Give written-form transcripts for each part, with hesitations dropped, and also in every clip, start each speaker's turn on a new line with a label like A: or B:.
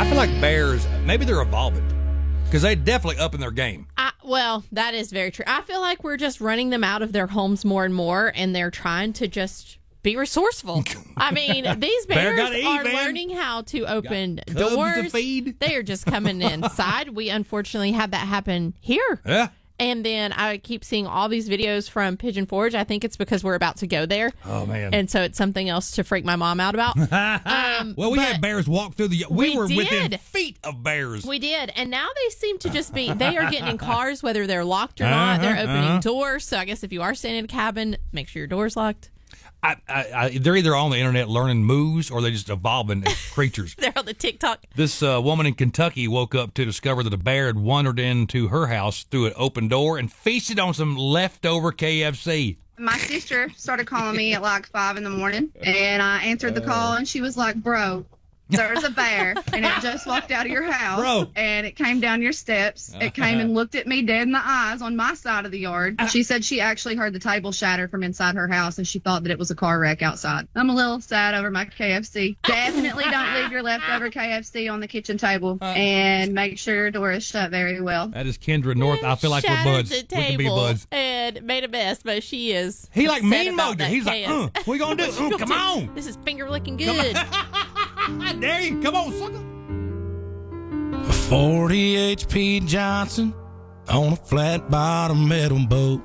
A: I feel like bears, maybe they're evolving because they definitely up in their game.
B: Well, that is very true. I feel like we're just running them out of their homes more and more, and they're trying to just be resourceful. I mean, these bears are learning how to open doors.
A: To feed.
B: They are just coming inside. We unfortunately had that happen here.
A: Yeah.
B: And then I keep seeing all these videos from Pigeon Forge. I think it's because we're about to go there.
A: Oh, man.
B: And so it's something else to freak my mom out about.
A: Well, we had bears walk through the... We were within feet of bears.
B: We did. And now they seem to just be... They are getting in cars, whether they're locked or not. They're opening doors. So I guess if you are staying in a cabin, make sure your door's locked.
A: They're either on the internet learning moves or they're just evolving as creatures.
B: They're on the TikTok.
A: This woman in Kentucky woke up to discover that a bear had wandered into her house through an open door and feasted on some leftover KFC.
C: My sister started calling me at like 5 in the morning, and I answered the call, and she was like, bro, there's a bear, and it just walked out of your house, and it came down your steps. It came and looked at me dead in the eyes on my side of the yard. She said she actually heard the table shatter from inside her house, and she thought that it was a car wreck outside. I'm a little sad over my KFC. Definitely don't leave your leftover KFC on the kitchen table, and make sure your door is shut very well.
A: That is Kendra North. I feel like we're buds.
B: The
A: we can be buds.
B: And made a mess, but she is.
A: He like mean mojo. He's like, what we gonna do? Come on.
B: This is finger licking good.
A: There you come on, sucker.
D: A 40 HP Johnson on a flat bottom metal boat.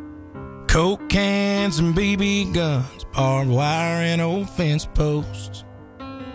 D: Coke cans and BB guns, barbed wire and old fence posts.